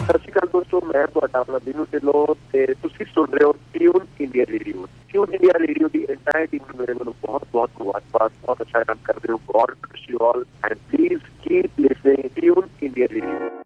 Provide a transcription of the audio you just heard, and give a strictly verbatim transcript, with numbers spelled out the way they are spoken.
ਸਤਿ ਸ਼੍ਰੀ ਅਕਾਲ ਦੋਸਤੋ, ਮੈਂ ਤੁਹਾਡਾ ਆਪਣਾ ਬੀਨੂ ਢਿੱਲੋਂ ਤੇ ਤੁਸੀਂ ਸੁਣ ਰਹੇ ਹੋ tune India radio. Tune India radio ਦੀ ਐਂਟਾਇਰ ਟੀਮ ਨੂੰ ਮੇਰੇ ਵੱਲੋਂ ਬਹੁਤ ਬਹੁਤ ਮੁਬਾਰਕਬਾਦ। ਬਹੁਤ ਅੱਛਾ ਕੰਮ ਕਰਦੇ ਹੋ। God ਬless you all and please keep listening tune India radio.